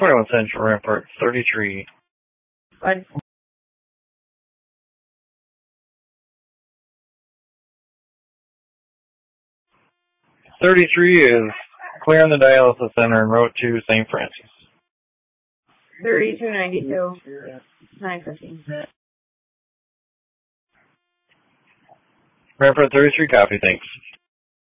21 Central Rampart 33. Fine. 33 is clearing the dialysis center in Road 2, St. Francis. 3292. 915. Rampart 33, copy, thanks.